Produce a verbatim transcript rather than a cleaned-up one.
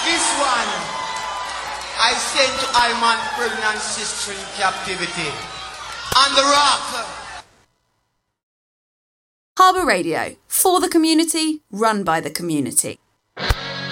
This one I send to all my pregnant sister in captivity. On the rock. Harbour Radio, for the community, run by the community.